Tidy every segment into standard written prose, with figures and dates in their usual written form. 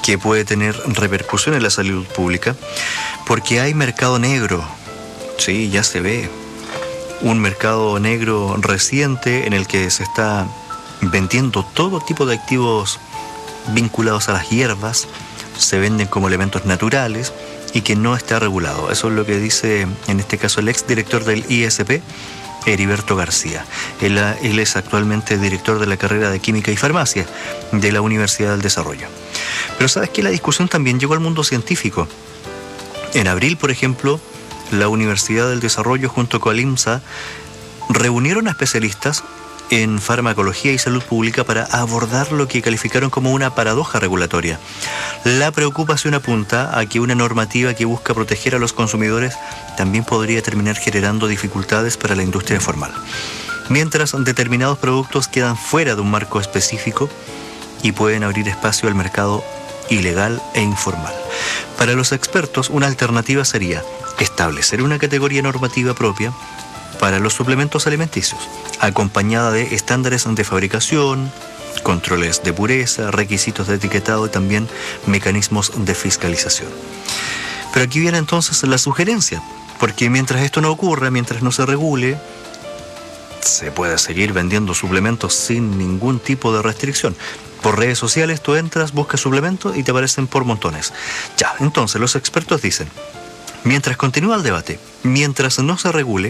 que puede tener repercusión en la salud pública, porque hay mercado negro. Sí, ya se ve. Un mercado negro reciente en el que se está vendiendo todo tipo de activos vinculados a las hierbas, se venden como elementos naturales y que no está regulado. Eso es lo que dice en este caso el exdirector del ISP, Heriberto García. Él es actualmente director de la carrera de Química y Farmacia de la Universidad del Desarrollo. Pero sabes que la discusión también llegó al mundo científico. En abril, por ejemplo, la Universidad del Desarrollo junto con el IMSA reunieron a especialistas en farmacología y salud pública para abordar lo que calificaron como una paradoja regulatoria. La preocupación apunta a que una normativa que busca proteger a los consumidores también podría terminar generando dificultades para la industria informal, mientras determinados productos quedan fuera de un marco específico y pueden abrir espacio al mercado ilegal e informal. Para los expertos, una alternativa sería establecer una categoría normativa propia para los suplementos alimenticios, acompañada de estándares de fabricación, controles de pureza, requisitos de etiquetado y también mecanismos de fiscalización. Pero aquí viene entonces la sugerencia, porque mientras esto no ocurra, mientras no se regule, se puede seguir vendiendo suplementos sin ningún tipo de restricción. Por redes sociales tú entras, buscas suplementos y te aparecen por montones. Ya, entonces los expertos dicen, mientras continúa el debate, mientras no se regule,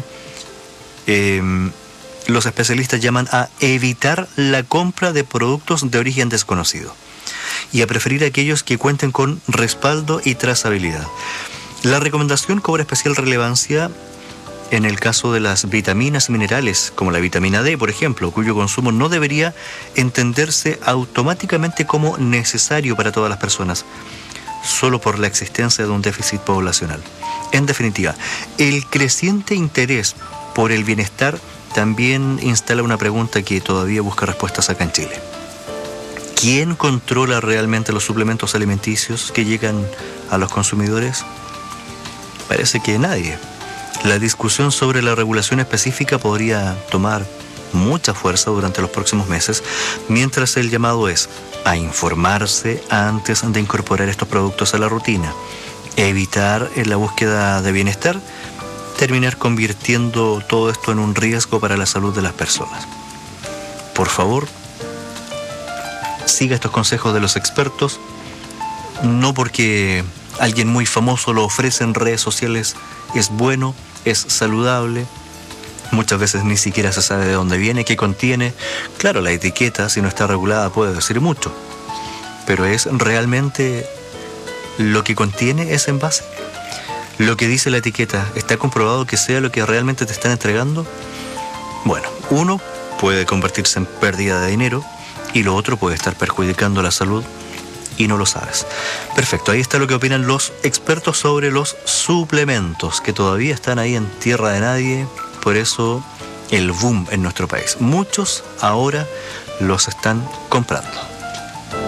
los especialistas llaman a evitar la compra de productos de origen desconocido y a preferir aquellos que cuenten con respaldo y trazabilidad. La recomendación cobra especial relevancia en el caso de las vitaminas y minerales, como la vitamina D, por ejemplo, cuyo consumo no debería entenderse automáticamente como necesario para todas las personas, solo por la existencia de un déficit poblacional. En definitiva, el creciente interés por el bienestar también instala una pregunta que todavía busca respuestas acá en Chile. ¿Quién controla realmente los suplementos alimenticios que llegan a los consumidores? Parece que nadie. La discusión sobre la regulación específica podría tomar mucha fuerza durante los próximos meses, mientras el llamado es a informarse antes de incorporar estos productos a la rutina, evitar en la búsqueda de bienestar, terminar convirtiendo todo esto en un riesgo para la salud de las personas. Por favor, siga estos consejos de los expertos, no porque alguien muy famoso lo ofrece en redes sociales es bueno, es saludable. Muchas veces ni siquiera se sabe de dónde viene, qué contiene. Claro, la etiqueta, si no está regulada, puede decir mucho, pero ¿es realmente lo que contiene ese envase? ¿Lo que dice la etiqueta está comprobado que sea lo que realmente te están entregando? Bueno, uno puede convertirse en pérdida de dinero y lo otro puede estar perjudicando la salud y no lo sabes. Perfecto, ahí está lo que opinan los expertos sobre los suplementos, que todavía están ahí en tierra de nadie, por eso el boom en nuestro país. Muchos ahora los están comprando.